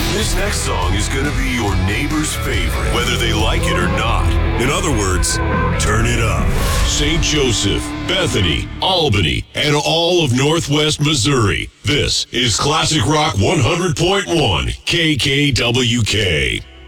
This next song is going to be your neighbor's favorite, whether they like it or not. In other words, turn it up. St. Joseph, Bethany, Albany, and all of Northwest Missouri. This is Classic Rock 100.1 KKWK.